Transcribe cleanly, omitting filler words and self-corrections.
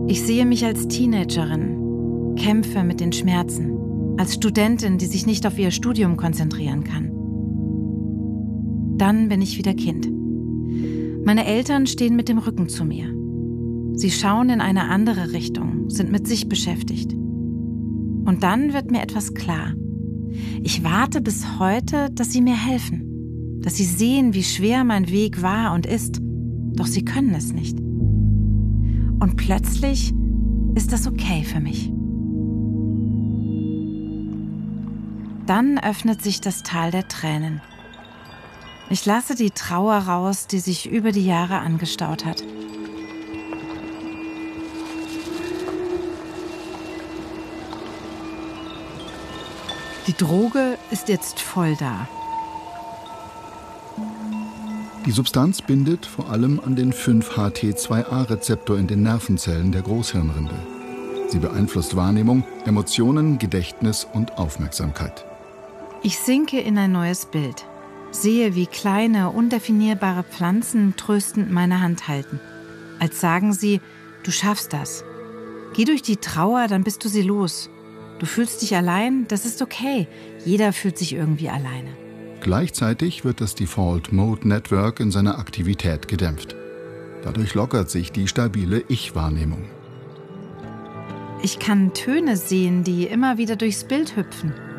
Ich sehe mich als Teenagerin, kämpfe mit den Schmerzen, als Studentin, die sich nicht auf ihr Studium konzentrieren kann. Dann bin ich wieder Kind. Meine Eltern stehen mit dem Rücken zu mir. Sie schauen in eine andere Richtung, sind mit sich beschäftigt. Und dann wird mir etwas klar. Ich warte bis heute, dass sie mir helfen, dass sie sehen, wie schwer mein Weg war und ist, doch sie können es nicht. Und plötzlich ist das okay für mich. Dann öffnet sich das Tal der Tränen. Ich lasse die Trauer raus, die sich über die Jahre angestaut hat. Die Droge ist jetzt voll da. Die Substanz bindet vor allem an den 5-HT2A-Rezeptor in den Nervenzellen der Großhirnrinde. Sie beeinflusst Wahrnehmung, Emotionen, Gedächtnis und Aufmerksamkeit. Ich sinke in ein neues Bild. Sehe, wie kleine, undefinierbare Pflanzen tröstend meine Hand halten. Als sagen sie, du schaffst das. Geh durch die Trauer, dann bist du sie los. Du fühlst dich allein, das ist okay. Jeder fühlt sich irgendwie alleine. Gleichzeitig wird das Default Mode Network in seiner Aktivität gedämpft. Dadurch lockert sich die stabile Ich-Wahrnehmung. Ich kann Töne sehen, die immer wieder durchs Bild hüpfen.